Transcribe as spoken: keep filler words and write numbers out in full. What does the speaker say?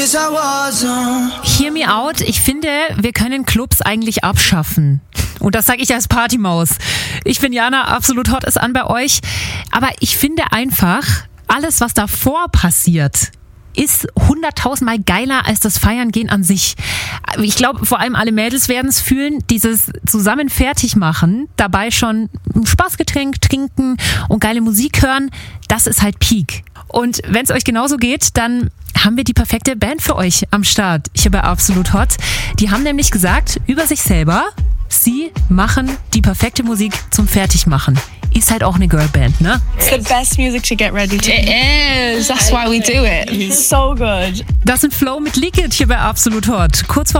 Hear me out. Ich finde, wir können Clubs eigentlich abschaffen. Und das sage ich als Partymaus. Ich bin Jana, absolut hot ist an bei euch. Aber ich finde einfach, alles, was davor passiert, ist hunderttausendmal geiler als das Feiern gehen an sich. Ich glaube, vor allem alle Mädels werden es fühlen, dieses zusammen fertig machen, dabei schon ein Spaßgetränk trinken und geile Musik hören, das ist halt Peak. Und wenn es euch genauso geht, dann haben wir die perfekte Band für euch am Start. Ich habe absolut hot. Die haben nämlich gesagt über sich selber, sie machen die perfekte Musik zum Fertigmachen. Ist halt auch eine Girlband, ne? It's the best music to get ready to. It is. That's why we do it. It's so good. Das sind Flow mit Leakage hier bei Absolut Hot. Kurz vor